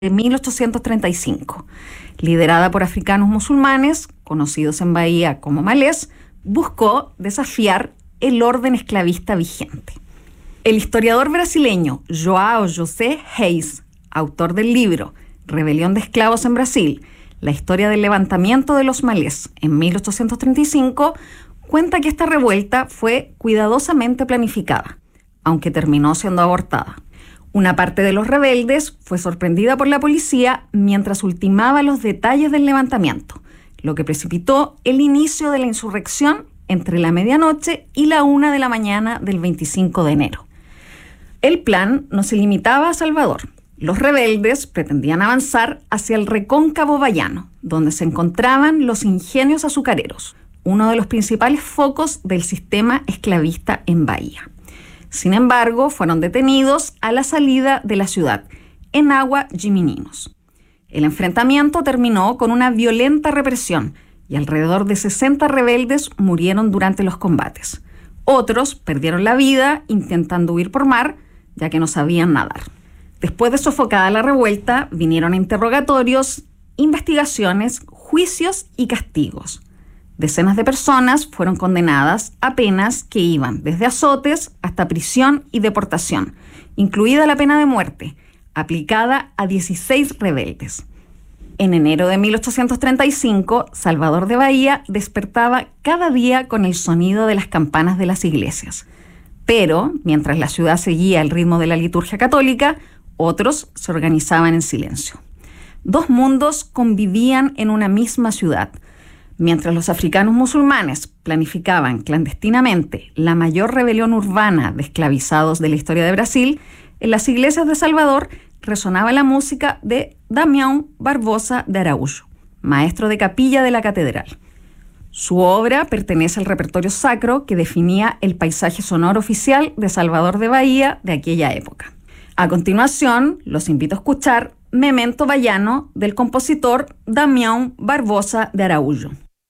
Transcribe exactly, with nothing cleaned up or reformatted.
de mil ochocientos treinta y cinco, liderada por africanos musulmanes, conocidos en Bahía como malés, buscó desafiar el orden esclavista vigente. El historiador brasileño João José Reis, autor del libro Rebelión de Esclavos en Brasil, la historia del levantamiento de los malés en mil ochocientos treinta y cinco, cuenta que esta revuelta fue cuidadosamente planificada, aunque terminó siendo abortada. Una parte de los rebeldes fue sorprendida por la policía mientras ultimaba los detalles del levantamiento, lo que precipitó el inicio de la insurrección entre la medianoche y la una de la mañana del veinticinco de enero. El plan no se limitaba a Salvador. Los rebeldes pretendían avanzar hacia el recóncavo bahiano, donde se encontraban los ingenios azucareros, uno de los principales focos del sistema esclavista en Bahía. Sin embargo, fueron detenidos a la salida de la ciudad, en Agua Gimininos. El enfrentamiento terminó con una violenta represión y alrededor de sesenta rebeldes murieron durante los combates. Otros perdieron la vida intentando huir por mar, ya que no sabían nadar. Después de sofocada la revuelta, vinieron interrogatorios, investigaciones, juicios y castigos. Decenas de personas fueron condenadas a penas que iban desde azotes hasta prisión y deportación, incluida la pena de muerte, aplicada a dieciséis rebeldes. En enero de mil ochocientos treinta y cinco, Salvador de Bahía despertaba cada día con el sonido de las campanas de las iglesias. Pero, mientras la ciudad seguía el ritmo de la liturgia católica, otros se organizaban en silencio. Dos mundos convivían en una misma ciudad. Mientras los africanos musulmanes planificaban clandestinamente la mayor rebelión urbana de esclavizados de la historia de Brasil, en las iglesias de Salvador resonaba la música de Damião Barbosa de Araújo, maestro de capilla de la catedral. Su obra pertenece al repertorio sacro que definía el paisaje sonoro oficial de Salvador de Bahía de aquella época. A continuación, los invito a escuchar Memento Baiano del compositor Damião Barbosa de Araújo.